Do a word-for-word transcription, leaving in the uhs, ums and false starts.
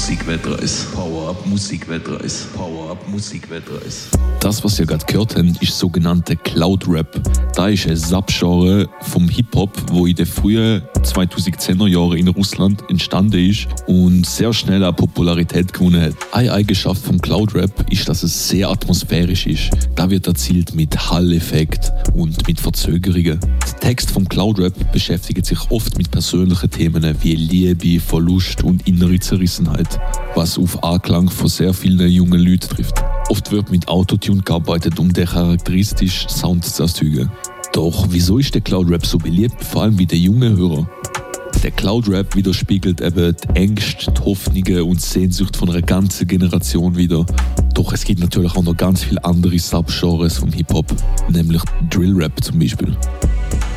Musikweltreis. Power-Up Musikweltreis. Power-Up Musikweltreis. Das, was ihr gerade gehört habt, ist sogenannte Cloud Rap. Da ist ein Subgenre vom Hip-Hop, wo in den frühen zweitausendzehner Jahren in Russland entstanden ist und sehr schnell an Popularität gewonnen hat. Eine Eigenschaft vom Cloud Rap ist, dass es sehr atmosphärisch ist. Da wird erzielt mit Hall-Effekt und mit Verzögerungen. Der Text vom Cloud Rap beschäftigt sich oft mit persönlichen Themen wie Liebe, Verlust und innere Zerrissenheit, was auf Anklang von sehr vielen jungen Leuten trifft. Oft wird mit Autotune gearbeitet, um den charakteristischen Sound zu erzeugen. Doch wieso ist der Cloud Rap so beliebt, vor allem bei den jungen Hörern? Der Cloud Rap widerspiegelt eben die Ängste, die Hoffnungen und die Sehnsucht von einer ganzen Generation wieder. Doch es gibt natürlich auch noch ganz viele andere Subgenres vom Hip-Hop, nämlich Drill Rap zum Beispiel.